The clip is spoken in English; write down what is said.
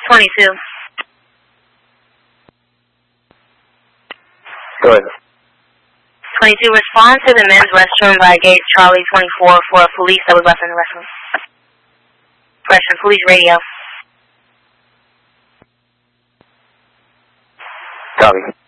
22. Go ahead. 22, respond to the men's restroom by gate Charlie 24 for a police that was left in the restroom. Question, police radio. Copy.